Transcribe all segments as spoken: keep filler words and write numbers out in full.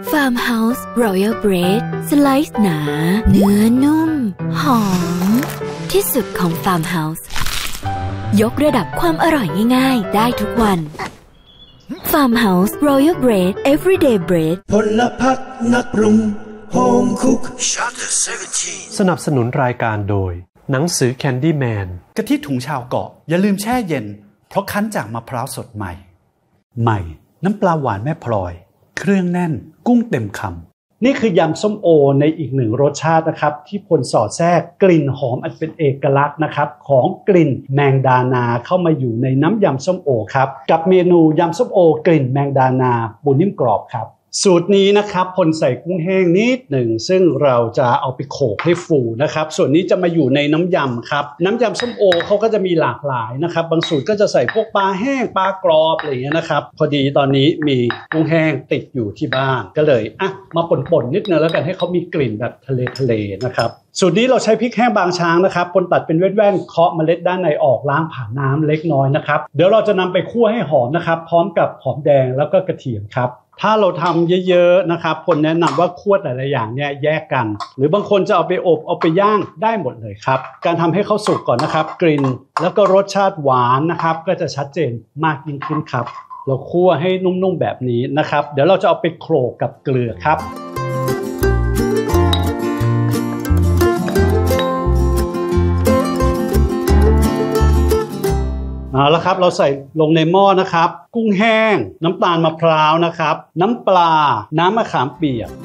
Farmhouse Royal Bread สไลซ์หนาเนื้อนุ่มหอมที่สุดของ Farmhouse ยกระดับความอร่อยง่ายๆได้ทุกวัน Farmhouse Royal Bread Everyday Bread พลพัฒนักปรุง Home Cook สนับสนุนรายการโดยหนังสือ Candyman กะทิถุงชาวเกาะอย่าลืมแช่เย็นเพราะคั้นจากมะพร้าวสดใหม่ใหม่น้ำปลาหวานแม่พลอยเครื่องแน่นกุ้งเต็มคำนี่คือยำส้มโอในอีกหนึ่งรสชาตินะครับที่พลสอดแทรกกลิ่นหอมอันเป็นเอกลักษณ์นะครับของกลิ่นแมงดานาเข้ามาอยู่ในน้ำยำส้มโอครับกับเมนูยำส้มโอกลิ่นแมงดานาปูนิ่มกรอบครับสูตรนี้นะครับพลใส่กุ้งแห้งนิดหนึ่งซึ่งเราจะเอาไปโขลกให้ฟูนะครับส่วนนี้จะมาอยู่ในน้ำยำครับน้ำยำส้มโอเขาก็จะมีหลากหลายนะครับบางสูตรก็จะใส่พวกปลาแห้งปลากรอบอะไรอย่างเงี้ยนะครับพอดีตอนนี้มีกุ้งแห้งติดอยู่ที่บ้านก็เลยอ่ะมาป่นๆนิดนึงแล้วกันให้เขามีกลิ่นแบบทะเลทะเลนะครับสูตรนี้เราใช้พริกแห้งบางช้างนะครับปนตัดเป็นแว่นๆเคาะเมล็ดด้านในออกล้างผ่านน้ำเล็กน้อยนะครับเดี๋ยวเราจะนำไปคั่วให้หอมนะครับพร้อมกับหอมแดงแล้วก็กระเทียมครับถ้าเราทำเยอะๆนะครับคนแนะนำว่าคั่วหลายๆอย่างเนี่ยแยกกันหรือบางคนจะเอาไปอบเอาไปย่างได้หมดเลยครับการทำให้เขาสุกก่อนนะครับกลิ่นแล้วก็รสชาติหวานนะครับก็จะชัดเจนมากยิ่งขึ้นครับเราคั่วให้นุ่มๆแบบนี้นะครับเดี๋ยวเราจะเอาไปโขลกกับเกลือครับเอาละครับเราใส่ลงในหม้อนะครับกุ้งแห้งน้ำตาลมะพร้าวนะครับน้ำปลาน้ำมะขามเปียก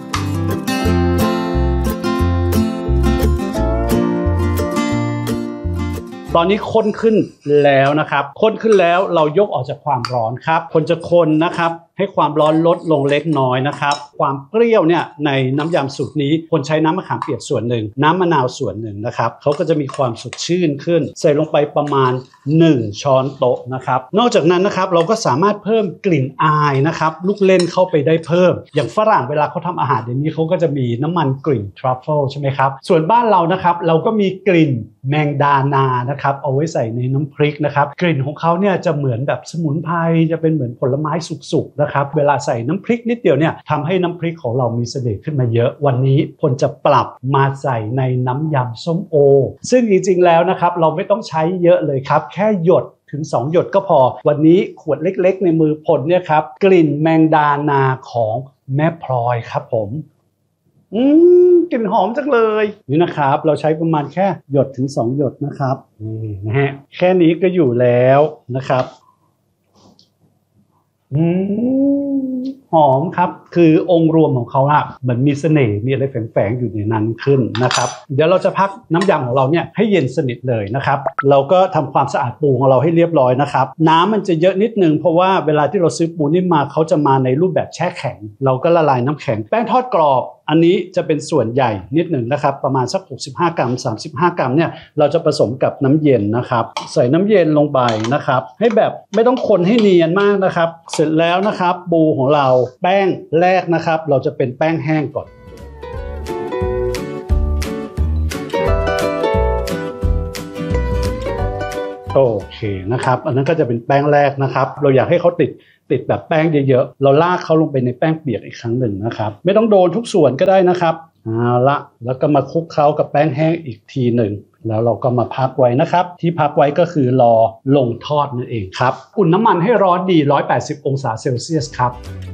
ตอนนี้ข้นขึ้นแล้วนะครับข้นขึ้นแล้วเรายกออกจากความร้อนครับคนจะคนนะครับให้ความร้อนลดลงเล็กน้อยนะครับความเปรี้ยวเนี่ยในน้ำยำสูตรนี้คนใช้น้ำมะขามเปียกส่วนหนึ่งน้ำมะนาวส่วนหนึ่งนะครับเขาก็จะมีความสดชื่นขึ้นใส่ลงไปประมาณหนึ่งช้อนโต๊ะนะครับนอกจากนั้นนะครับเราก็สามารถเพิ่มกลิ่นอายนะครับลูกเล่นเข้าไปได้เพิ่มอย่างฝรั่งเวลาเขาทำอาหารเดี๋ยวนี้เขาก็จะมีน้ำมันกลิ่นทรัฟเฟิลใช่ไหมครับส่วนบ้านเรานะครับเราก็มีกลิ่นแมงดานานะครับเอาไว้ใส่ในน้ำพริกนะครับกลิ่นของเขาเนี่ยจะเหมือนแบบสมุนไพรจะเป็นเหมือนผลไม้สุกๆนะครับเวลาใส่น้ำพริกนิดเดียวเนี่ยทำให้น้ำพริกของเรามีเสน่ห์ขึ้นมาเยอะวันนี้พลจะปรับมาใส่ในน้ำยำส้มโอซึ่งจริงๆแล้วนะครับเราไม่ต้องใช้เยอะเลยครับแค่หยดถึงสองหยดก็พอวันนี้ขวดเล็กๆในมือพลเนี่ยครับกลิ่นแมงดานาของแม่พลอยครับผมอืมกลิ่นหอมจังเลยนี่นะครับเราใช้ประมาณแค่หยดถึงสองหยดนะครับนี่นะฮะแค่นี้ก็อยู่แล้วนะครับอืมหอมครับคือองค์รวมของเขาอะเหมือนมีเสน่ห์มีอะไรแฝงๆอยู่ในนั้นขึ้นนะครับเดี๋ยวเราจะพักน้ำยำของเราเนี่ยให้เย็นสนิทเลยนะครับเราก็ทำความสะอาดปูของเราให้เรียบร้อยนะครับน้ำมันจะเยอะนิดนึงเพราะว่าเวลาที่เราซื้อปูนิ่มมาเขาจะมาในรูปแบบแช่แข็งเราก็ละลายน้ำแข็งแป้งทอดกรอบอันนี้จะเป็นส่วนใหญ่นิดหนึ่งนะครับประมาณสักหกสิบห้ากรัมสามสิบห้ากรัมเนี่ยเราจะผสมกับน้ำเย็นนะครับใส่น้ำเย็นลงไปนะครับให้แบบไม่ต้องคนให้เนียนมากนะครับเสร็จแล้วนะครับปูของเราแป้งแรกนะครับเราจะเป็นแป้งแห้งก่อนโอเคนะครับอันนั้นก็จะเป็นแป้งแรกนะครับเราอยากให้เขาติดติดแบบแป้งเยอะๆเราลากเขาลงไปในแป้งเปียกอีกครั้งหนึ่งนะครับไม่ต้องโดนทุกส่วนก็ได้นะครับเอาละแล้วก็มาคลุกเคล้ากับแป้งแห้งอีกทีหนึ่งแล้วเราก็มาพักไว้นะครับที่พักไว้ก็คือรอลงทอดนั่นเองครับอุ่นน้ำมันให้ร้อนดีหนึ่งร้อยแปดสิบองศาเซลเซียสครับ